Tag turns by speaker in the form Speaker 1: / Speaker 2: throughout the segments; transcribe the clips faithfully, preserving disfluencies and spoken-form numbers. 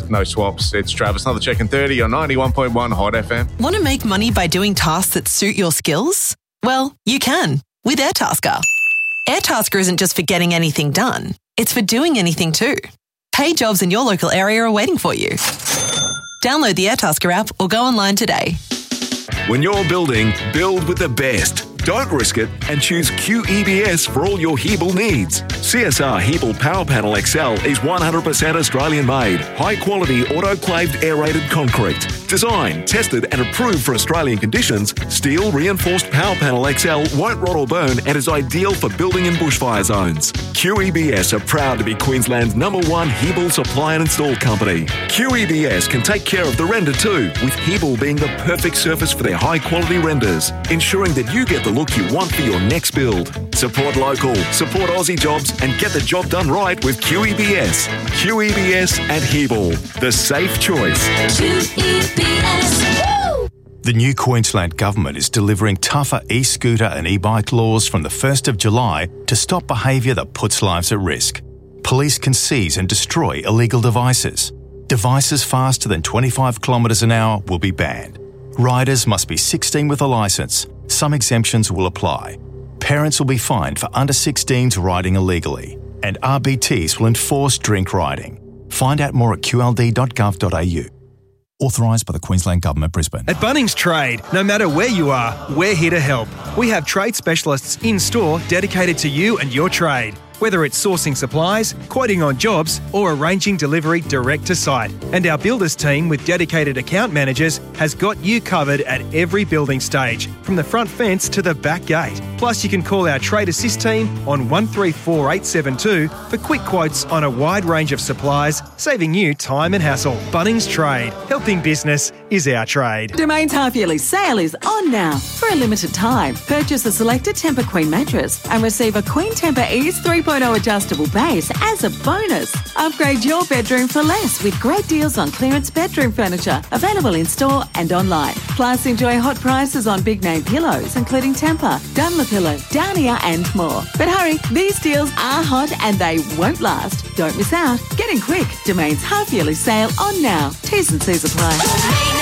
Speaker 1: no swaps. It's Travis, another check in thirty on ninety-one point one Hot F M.
Speaker 2: Want to make money by doing tasks that suit your skills? Well, you can with Airtasker. Airtasker isn't just for getting anything done. It's for doing anything too. Paid jobs in your local area are waiting for you. Download the Airtasker app or go online today.
Speaker 3: When you're building, build with the best. Don't risk it and choose Q E B S for all your Hebel needs. C S R Hebel Power Panel X L is one hundred percent Australian made, high quality autoclaved aerated concrete. Designed, tested and approved for Australian conditions, steel reinforced Power Panel X L won't rot or burn and is ideal for building in bushfire zones. Q E B S are proud to be Queensland's number one Hebel supply and install company. Q E B S can take care of the render too, with Hebel being the perfect surface for their high quality renders, ensuring that you get the look you want for your next build. Support local, support Aussie jobs and get the job done right with Q E B S. Q E B S and Hebel, the safe choice.
Speaker 4: Q E B S.
Speaker 5: The new Queensland Government is delivering tougher e-scooter and e-bike laws from the first of July to stop behaviour that puts lives at risk. Police can seize and destroy illegal devices. Devices faster than twenty-five kilometres an hour will be banned. Riders must be sixteen with a licence. Some exemptions will apply. Parents will be fined for under sixteens riding illegally. And R B Ts will enforce drink riding. Find out more at q l d dot gov dot a u. Authorised by the Queensland Government, Brisbane.
Speaker 6: At Bunnings Trade, no matter where you are, we're here to help. We have trade specialists in-store dedicated to you and your trade. Whether it's sourcing supplies, quoting on jobs, or arranging delivery direct to site. And our builders team with dedicated account managers has got you covered at every building stage, from the front fence to the back gate. Plus, you can call our Trade Assist team on one three four eight seven two for quick quotes on a wide range of supplies, saving you time and hassle. Bunnings Trade. Helping business is our trade.
Speaker 7: Domain's half-yearly sale is on now. For a limited time, purchase a selected Tempur Queen mattress and receive a Queen Tempur Ease three point oh adjustable base as a bonus. Upgrade your bedroom for less with great deals on clearance bedroom furniture available in store and online. Plus, enjoy hot prices on big name pillows including Tempur, Dunlopillow, Downier and more. But hurry, these deals are hot and they won't last. Don't miss out. Get in quick. Domain's half-yearly sale on now. T's and C's apply.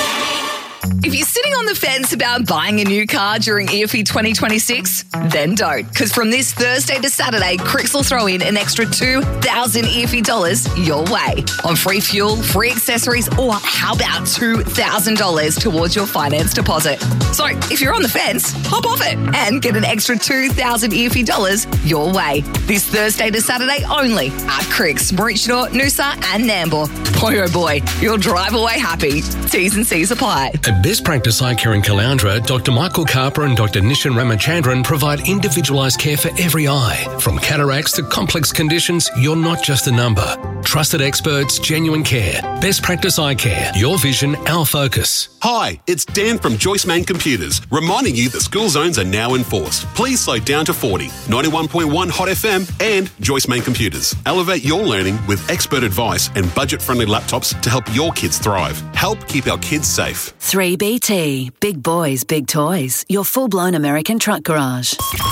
Speaker 8: If you're sitting on the fence about buying a new car during E F I twenty twenty-six, then don't. Because from this Thursday to Saturday, Cricks will throw in an extra two thousand E F I dollars your way on free fuel, free accessories, or how about two thousand dollars towards your finance deposit. So if you're on the fence, hop off it and get an extra two thousand E F I dollars your way. This Thursday to Saturday only at Cricks, Maroochydore, Noosa and Nambour. Boy, oh boy, you'll drive away happy. T's and C's apply.
Speaker 9: At Best Practice Eye Care in Caloundra, Doctor Michael Carper and Doctor Nishan Ramachandran provide individualised care for every eye. From cataracts to complex conditions, you're not just a number. Trusted experts, genuine care. Best Practice Eye Care. Your vision, our focus.
Speaker 10: Hi, it's Dan from Joyce Main Computers, reminding you that school zones are now enforced. Please slow down to forty. ninety-one point one Hot F M and Joyce Main Computers. Elevate your learning with expert advice and budget-friendly laptops to help your kids thrive. Help keep our kids safe.
Speaker 11: three B T. Big boys, big toys. Your full-blown American truck garage.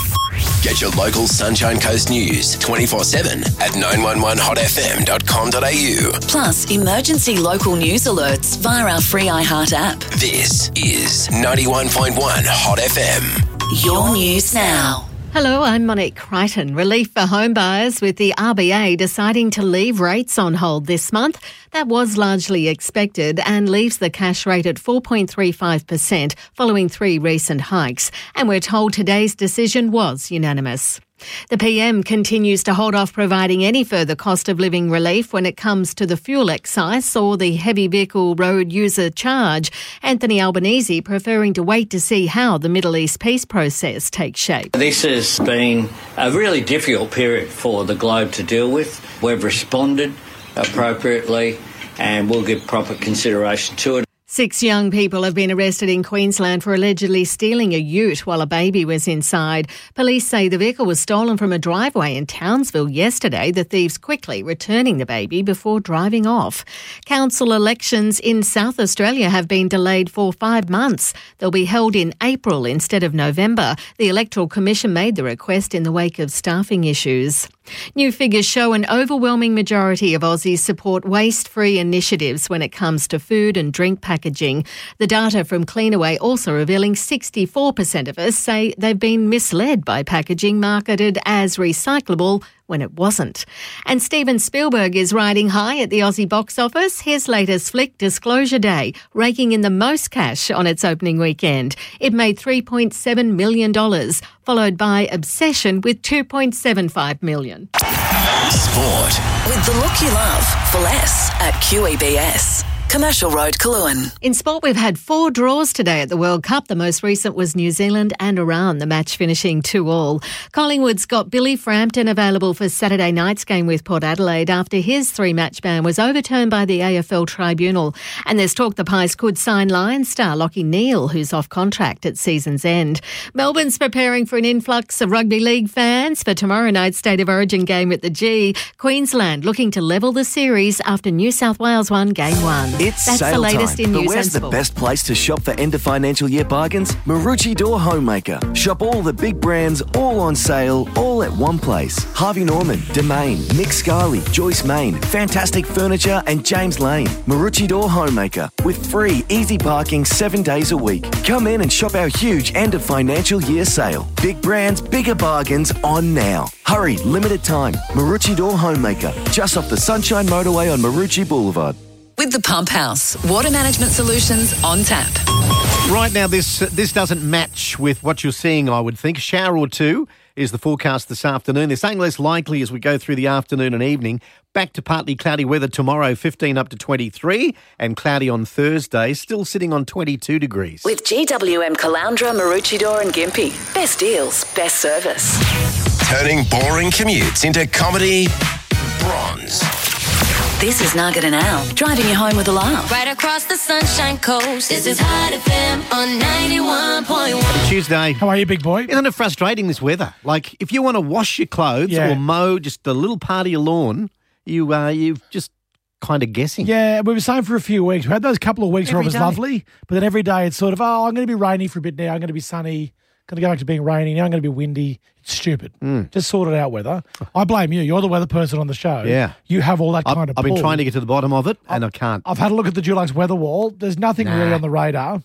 Speaker 12: Get your local Sunshine Coast news twenty-four seven at nine one one hot f m dot com dot a u.
Speaker 11: Plus, emergency local news alerts via our free iHeart app.
Speaker 12: This is ninety-one point one Hot F M.
Speaker 11: Your news now.
Speaker 13: Hello, I'm Monique Crichton. Relief for home buyers with the R B A deciding to leave rates on hold this month. That was largely expected and leaves the cash rate at four point three five percent following three recent hikes. And we're told today's decision was unanimous. The P M continues to hold off providing any further cost of living relief when it comes to the fuel excise or the heavy vehicle road user charge. Anthony Albanese preferring to wait to see how the Middle East peace process takes shape.
Speaker 14: This has been a really difficult period for the globe to deal with. We've responded appropriately and we'll give proper consideration to it.
Speaker 13: Six young people have been arrested in Queensland for allegedly stealing a ute while a baby was inside. Police say the vehicle was stolen from a driveway in Townsville yesterday, the thieves quickly returning the baby before driving off. Council elections in South Australia have been delayed for five months. They'll be held in April instead of November. The Electoral Commission made the request in the wake of staffing issues. New figures show an overwhelming majority of Aussies support waste-free initiatives when it comes to food and drink packaging. The data from Cleanaway also revealing sixty-four percent of us say they've been misled by packaging marketed as recyclable when it wasn't. And Steven Spielberg is riding high at the Aussie box office. His latest flick, Disclosure Day, raking in the most cash on its opening weekend. It made three point seven million dollars, followed by Obsession with two point seven five million dollars.
Speaker 11: Sport with the look you love for less at Q E B S. Commercial Road, Kaluan.
Speaker 13: In sport, we've had four draws today at the World Cup. The most recent was New Zealand and Iran, the match finishing two all. Collingwood's got Billy Frampton available for Saturday night's game with Port Adelaide after his three-match ban was overturned by the A F L Tribunal. And there's talk the Pies could sign Lions star Lachie Neale, who's off contract at season's end. Melbourne's preparing for an influx of rugby league fans for tomorrow night's State of Origin game at the G. Queensland looking to level the series after New South Wales won game one.
Speaker 15: It's
Speaker 13: That's
Speaker 15: sale
Speaker 13: the latest
Speaker 15: time,
Speaker 13: in
Speaker 15: but
Speaker 13: news
Speaker 15: where's
Speaker 13: and
Speaker 15: the
Speaker 13: sport.
Speaker 15: best place to shop for end of financial year bargains? Maroochydore Homemaker. Shop all the big brands, all on sale, all at one place. Harvey Norman, Domain, Nick Scarley, Joyce Main, Fantastic Furniture and James Lane. Maroochydore Homemaker with free, easy parking seven days a week. Come in and shop our huge end of financial year sale. Big brands, bigger bargains on now. Hurry, limited time. Maroochydore Homemaker, just off the Sunshine Motorway on Maroochydore Boulevard.
Speaker 11: With the Pump House, water management solutions on tap.
Speaker 16: Right now, this uh, this doesn't match with what you're seeing, I would think. Shower or two is the forecast this afternoon. They're saying less likely as we go through the afternoon and evening. Back to partly cloudy weather tomorrow, fifteen up to twenty-three, and cloudy on Thursday, still sitting on twenty-two degrees.
Speaker 11: With G W M Caloundra, Maroochydore and Gympie. Best deals, best service.
Speaker 12: Turning boring commutes into comedy bronze.
Speaker 11: This is Nugget and Al, driving you home with a laugh.
Speaker 4: Right across the Sunshine Coast. This is Hot F M on ninety-one point one.
Speaker 16: Tuesday.
Speaker 17: How are you, big boy?
Speaker 16: Isn't it frustrating, this weather? Like, if you want to wash your clothes
Speaker 17: Yeah.
Speaker 16: or mow just a little part of your lawn, you, uh, you've just kind of guessing.
Speaker 17: Yeah, we were saying for a few weeks. We had those couple of weeks where it
Speaker 16: Every
Speaker 17: was
Speaker 16: day.
Speaker 17: lovely, but then every day it's sort of, oh, I'm going to be rainy for a bit now. I'm going to be sunny. Going to go back to being rainy. Now I'm going to be windy. It's stupid.
Speaker 16: Mm.
Speaker 17: Just sort it out, weather. I blame you. You're the weather person on the show.
Speaker 16: Yeah.
Speaker 17: You have all that
Speaker 16: I've,
Speaker 17: kind of
Speaker 16: I've been
Speaker 17: pull.
Speaker 16: trying to get to the bottom of it, and I can't.
Speaker 17: I've had a look at the Dulux weather wall. There's nothing
Speaker 16: Nah.
Speaker 17: really on the radar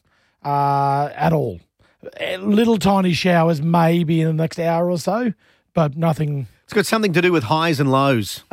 Speaker 17: uh, at all. Uh, Little tiny showers maybe in the next hour or so, but nothing.
Speaker 16: It's got something to do with highs and lows.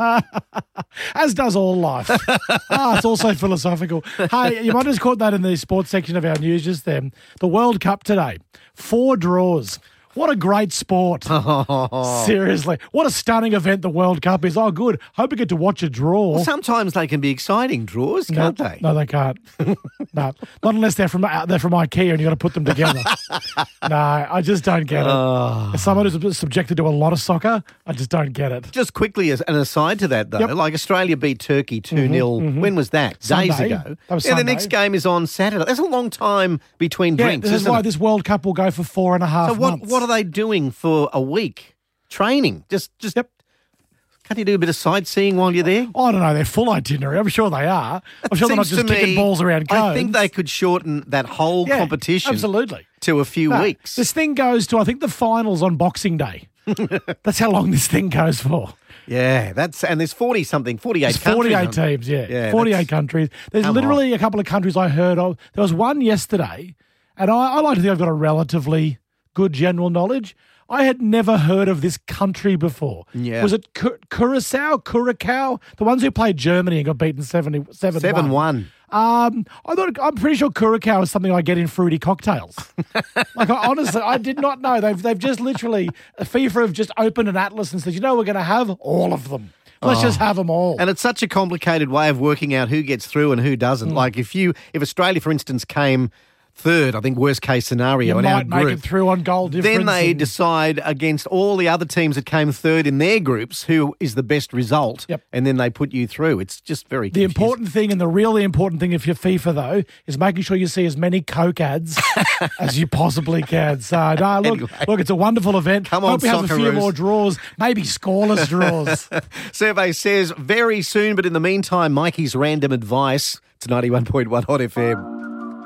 Speaker 17: As does all life. ah, it's also philosophical. Hey, you might have just caught that in the sports section of our news just then. The World Cup today. Four draws. What a great sport. Seriously. What a stunning event the World Cup is. Oh, good. Hope we get to watch a draw.
Speaker 16: Well, sometimes they can be exciting draws, can't
Speaker 17: no,
Speaker 16: they?
Speaker 17: No, they can't. no, not unless they're from uh, they're from IKEA and you've got to put them together. no, I just don't get it.
Speaker 16: Oh.
Speaker 17: As someone who's subjected to a lot of soccer, I just don't get it.
Speaker 16: Just quickly, as an aside to that, though,
Speaker 17: Yep.
Speaker 16: like Australia beat Turkey two nil.
Speaker 17: Mhm, mhm.
Speaker 16: When was that? Days
Speaker 17: Sunday.
Speaker 16: ago.
Speaker 17: That was
Speaker 16: yeah, the
Speaker 17: Sunday.
Speaker 16: next game is on Saturday. There's a long time between
Speaker 17: Yeah,
Speaker 16: drinks,
Speaker 17: this is
Speaker 16: isn't
Speaker 17: why
Speaker 16: it?
Speaker 17: this World Cup will go for four and a half
Speaker 16: So what,
Speaker 17: months.
Speaker 16: what are they doing for a week? Training. Just, just.
Speaker 17: Yep.
Speaker 16: Can't you do a bit of sightseeing while you're there?
Speaker 17: I don't know. They're full itinerary. I'm sure they are. I'm sure they're not
Speaker 16: Seems
Speaker 17: just
Speaker 16: to
Speaker 17: kicking
Speaker 16: me-
Speaker 17: balls around cones.
Speaker 16: I think they could shorten that whole
Speaker 17: Yeah,
Speaker 16: competition
Speaker 17: absolutely.
Speaker 16: to a few
Speaker 17: No,
Speaker 16: weeks.
Speaker 17: This thing goes to, I think, the finals on Boxing Day. That's how long this thing goes for.
Speaker 16: Yeah, that's and there's forty something, forty-eight
Speaker 17: There's forty-eight
Speaker 16: countries on-
Speaker 17: teams, yeah.
Speaker 16: Yeah,
Speaker 17: forty-eight
Speaker 16: that's-
Speaker 17: countries. There's
Speaker 16: Come
Speaker 17: literally a couple of countries I heard of. There was one yesterday, and I, I like to think I've got a relatively good general knowledge. I had never heard of this country before.
Speaker 16: Yeah.
Speaker 17: Was it Cur- Curacao? Curacao? The ones who played Germany and got beaten seven one.
Speaker 16: seven one.
Speaker 17: Um, I thought I'm pretty sure Curacao is something I get in fruity cocktails. like I, honestly, I did not know. They've they've just literally FIFA have just opened an atlas and said, you know, we're going to have all of them. Let's
Speaker 16: Oh.
Speaker 17: just have them all.
Speaker 16: And it's such a complicated way of working out who gets through and who
Speaker 17: Mm.
Speaker 16: doesn't. Like if you, if Australia, for instance, came third, I think worst case scenario
Speaker 17: You
Speaker 16: in
Speaker 17: might
Speaker 16: our
Speaker 17: make
Speaker 16: group,
Speaker 17: it through on goal difference.
Speaker 16: then they
Speaker 17: and-
Speaker 16: decide against all the other teams that came third in their groups who is the best result,
Speaker 17: Yep.
Speaker 16: and then they put you through. It's just very
Speaker 17: The
Speaker 16: confusing.
Speaker 17: important thing and the really important thing if you're FIFA, though, is making sure you see as many Coke ads as you possibly can. So, no, look,
Speaker 16: Anyway.
Speaker 17: look, it's a wonderful event.
Speaker 16: Come on,
Speaker 17: Hope we have a few
Speaker 16: Socceroos.
Speaker 17: more draws, maybe scoreless draws.
Speaker 16: Survey says very soon, but in the meantime, Mikey's random advice. It's ninety-one point one Hot F M.